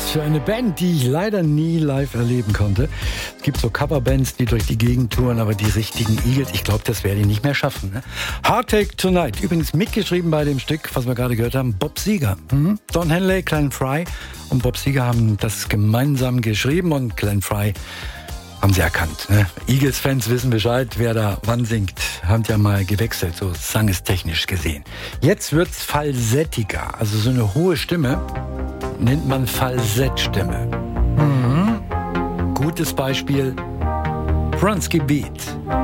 für eine Band, die ich leider nie live erleben konnte. Es gibt so Coverbands, die durch die Gegend touren, aber die richtigen Eagles, ich glaube, das werde ich nicht mehr schaffen. Ne? Hard Take Tonight, übrigens mitgeschrieben bei dem Stück, was wir gerade gehört haben, Bob Seger. Don Henley, Glenn Frey und Bob Seger haben das gemeinsam geschrieben und Glenn Frey haben sie erkannt. Ne? Eagles-Fans wissen Bescheid, wer da wann singt. Haben ja mal gewechselt, so sangestechnisch gesehen. Jetzt wird's falsettiger, also so eine hohe Stimme nennt man Falsettstimme. Gutes Beispiel, Bronski Beat.